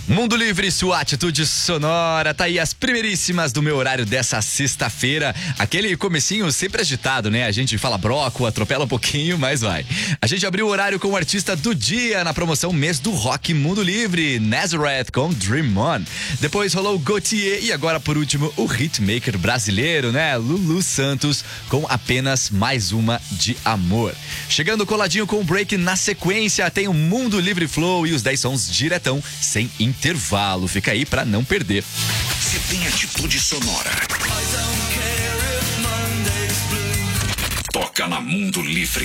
Mundo Livre, sua atitude sonora, tá aí as primeiríssimas do meu horário dessa sexta-feira. Aquele comecinho sempre agitado, né? A gente fala broco, atropela um pouquinho, mas vai. A gente abriu o horário com o artista do dia na promoção Mês do Rock Mundo Livre, Nazareth com Dream On. Depois rolou Gautier e agora por último o hitmaker brasileiro, né? Lulu Santos com Apenas Mais Uma de Amor. Chegando coladinho com o break na sequência, tem o Mundo Livre Flow e os 10 sons diretão, sem intervalo. Fica aí pra não perder. Você tem atitude sonora. Toca na Mundo Livre.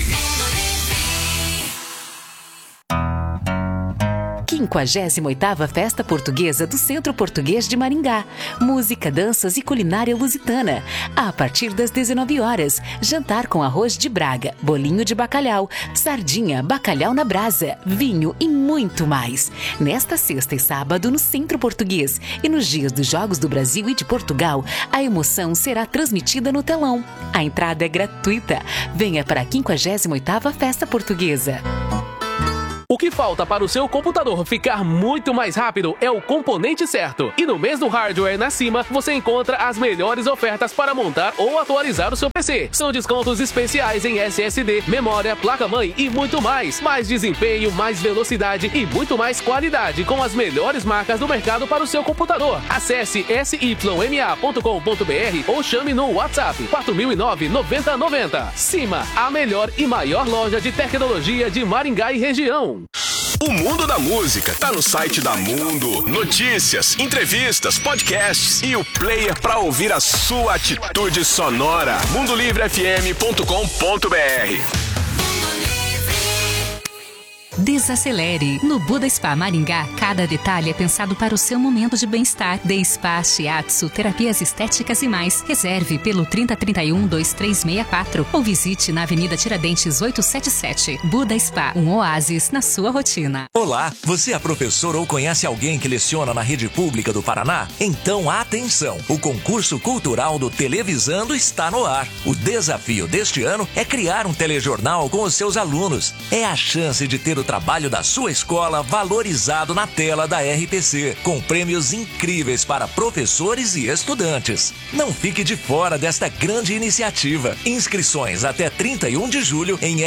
58ª Festa Portuguesa do Centro Português de Maringá. Música, danças e culinária lusitana. A partir das 19 horas, jantar com arroz de Braga, bolinho de bacalhau, sardinha, bacalhau na brasa, vinho e muito mais. Nesta sexta e sábado no Centro Português e nos dias dos Jogos do Brasil e de Portugal, a emoção será transmitida no telão. A entrada é gratuita. Venha para a 58ª Festa Portuguesa. O que falta para o seu computador ficar muito mais rápido é o componente certo. E no mês do hardware na Cima, você encontra as melhores ofertas para montar ou atualizar o seu PC. São descontos especiais em SSD, memória, placa-mãe e muito mais. Mais desempenho, mais velocidade e muito mais qualidade com as melhores marcas do mercado para o seu computador. Acesse syma.com.br ou chame no WhatsApp 4009-9090. Cima, a melhor e maior loja de tecnologia de Maringá e região. O mundo da música tá no site da Mundo. Notícias, entrevistas, podcasts e o player pra ouvir a sua atitude sonora. mundolivrefm.com.br. Desacelere. No Buda Spa Maringá, cada detalhe é pensado para o seu momento de bem-estar. Day Spa, Shiatsu, terapias estéticas e mais. Reserve pelo 3031-2364 ou visite na Avenida Tiradentes 877. Buda Spa, um oásis na sua rotina. Olá, você é professor ou conhece alguém que leciona na rede pública do Paraná? Então atenção, o concurso cultural do Televisando está no ar. O desafio deste ano é criar um telejornal com os seus alunos. É a chance de ter o trabalho da sua escola valorizado na tela da RPC, com prêmios incríveis para professores e estudantes. Não fique de fora desta grande iniciativa. Inscrições até 31 de julho em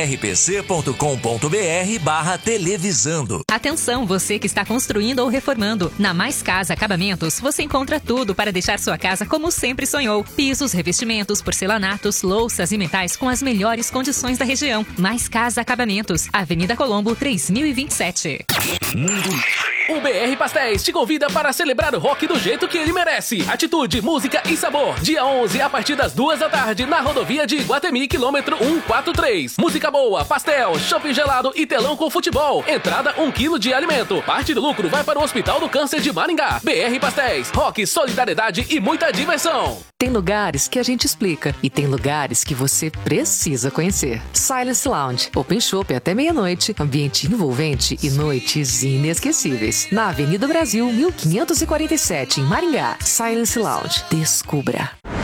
rpc.com.br/televisando. Atenção, você que está construindo ou reformando. Na Mais Casa Acabamentos, você encontra tudo para deixar sua casa como sempre sonhou. Pisos, revestimentos, porcelanatos, louças e metais com as melhores condições da região. Mais Casa Acabamentos, Avenida Colombo, 3027. O BR Pastéis te convida para celebrar o rock do jeito que ele merece. Atitude, música e sabor. Dia 11, a partir das 2 da tarde, na rodovia de Iguatemi, quilômetro 143. Música boa, pastel, shopping gelado e telão com futebol. Entrada 1 quilo de alimento. Parte do lucro vai para o Hospital do Câncer de Maringá. BR Pastéis, rock, solidariedade e muita diversão. Tem lugares que a gente explica e tem lugares que você precisa conhecer. Silence Lounge, Open Shopping até meia-noite, ambiente envolvente e noites inesquecíveis. Na Avenida Brasil, 1547, em Maringá. Silence Lounge. Descubra.